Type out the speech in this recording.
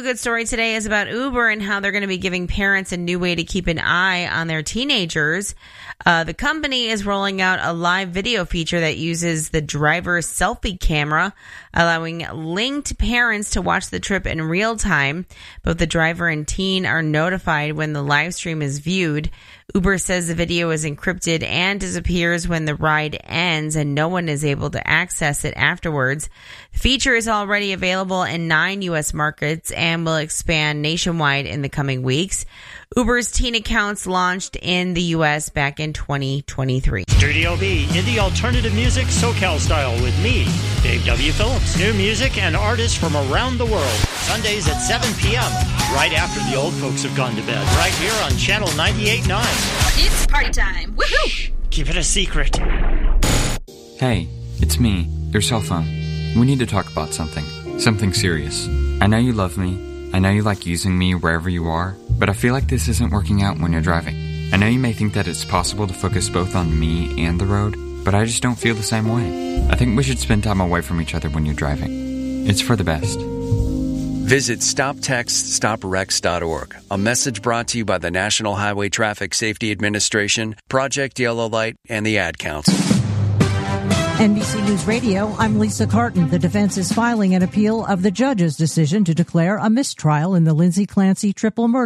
feel-good story today is about Uber and how they're going to be giving parents a new way to keep an eye on their teenagers. The company is rolling out a live video feature that uses the driver's selfie camera, allowing linked parents to watch the trip in real time. Both the driver and teen are notified when the live stream is viewed. Uber says the video is encrypted and disappears when the ride ends, and no one is able to access it afterwards. The feature is already available in 9 U.S. markets and will expand nationwide in the coming weeks. Uber's teen accounts launched in the U.S. back in 2023. Studio B, indie alternative music, SoCal style with me, Dave W. Phillips. New music and artists from around the world. Sundays at 7 p.m., right after the old folks have gone to bed, right here on Channel 98.9. It's party time. Woohoo! Shh, keep it a secret. Hey, it's me, your cell phone. We need to talk about something serious. I know you love me. I know you like using me wherever you are, but I feel like this isn't working out when you're driving. I know you may think that it's possible to focus both on me and the road, but I just don't feel the same way. I think we should spend time away from each other when you're driving. It's for the best. Visit StopTextStopWrecks.org. A message brought to you by the National Highway Traffic Safety Administration, Project Yellow Light, and the Ad Council. NBC News Radio, I'm Lisa Carton. The defense is filing an appeal of the judge's decision to declare a mistrial in the Lindsay Clancy triple murder.